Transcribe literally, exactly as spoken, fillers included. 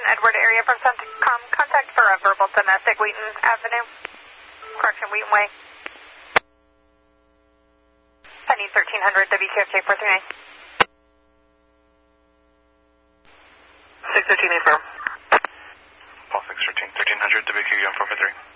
Edward area from Centcom. Contact for a verbal domestic, Wheaton Avenue. Correction, Wheaton Way. Penny thirteen hundred, W Q F J four three nine. six thirteen, affirm. Paul six thirteen, thirteen hundred, W Q M four four three.